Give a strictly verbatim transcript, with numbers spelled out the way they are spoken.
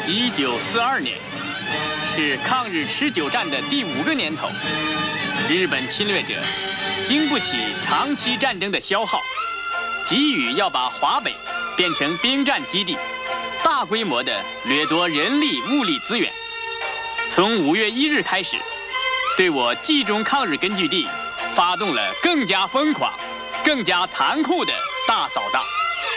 一九四二年是抗日持久战的第五个年头，日本侵略者经不起长期战争的消耗，急于要把华北变成兵站基地，大规模地掠夺人力物力资源。从五月一日开始，对我冀中抗日根据地发动了更加疯狂、更加残酷的大扫荡。